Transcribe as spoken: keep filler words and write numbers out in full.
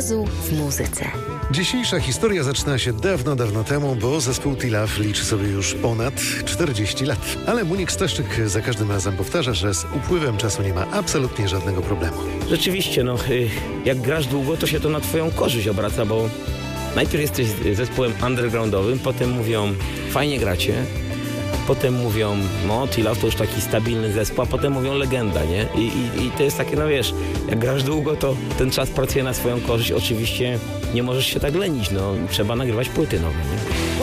razu w muzyce. Dzisiejsza historia zaczyna się dawno, dawno temu, bo zespół T-Love liczy sobie już ponad czterdzieści lat. Ale Munik Staszczyk za każdym razem powtarza, że z upływem czasu nie ma absolutnie żadnego problemu. Rzeczywiście, no, jak grasz długo, to się to na twoją korzyść obraca, bo najpierw jesteś zespołem undergroundowym, potem mówią, fajnie gracie, potem mówią, no T-Love to już taki stabilny zespół, a potem mówią legenda, nie? I, i, I to jest takie, no wiesz, jak grasz długo, to ten czas pracuje na swoją korzyść. Oczywiście nie możesz się tak lenić, no trzeba nagrywać płyty nowe, nie?